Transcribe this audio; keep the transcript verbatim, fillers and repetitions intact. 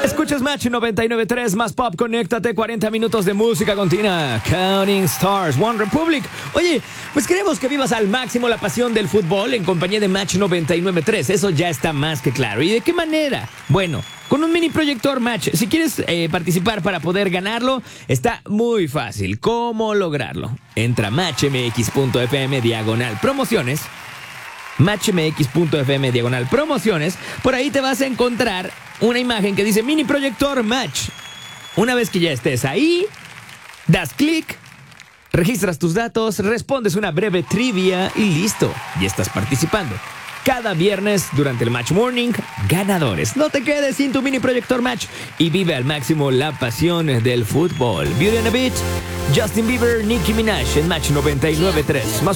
Escuchas Match noventa y nueve punto tres, más pop, conéctate, cuarenta minutos de música continua. Counting Stars, One Republic. Oye, pues queremos que vivas al máximo la pasión del fútbol en compañía de Match noventa y nueve punto tres. Eso ya está más que claro. ¿Y de qué manera? Bueno, con un mini proyector Match. Si quieres eh, participar para poder ganarlo, está muy fácil. ¿Cómo lograrlo? Entra a matchmx.fm diagonal promociones. matchmx.fm diagonal promociones. Por ahí te vas a encontrar una imagen que dice mini proyector Match. Una vez que ya estés ahí, das clic, registras tus datos, respondes una breve trivia y listo, ya estás participando. Cada viernes durante el Match Morning, ganadores. No te quedes sin tu mini proyector Match y vive al máximo la pasión del fútbol. Beauty and a Beat, Justin Bieber, Nicki Minaj en Match noventa y nueve punto tres. Más